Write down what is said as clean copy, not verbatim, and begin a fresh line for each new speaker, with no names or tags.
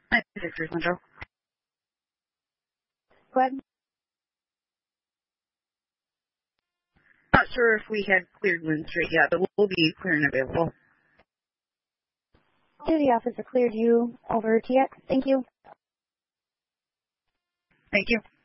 Hi, this is Central.
Go ahead.
Not sure if we had cleared Lynn Street yet, but we'll be clear and available.
The officer cleared you over TX. Thank you.
Thank you.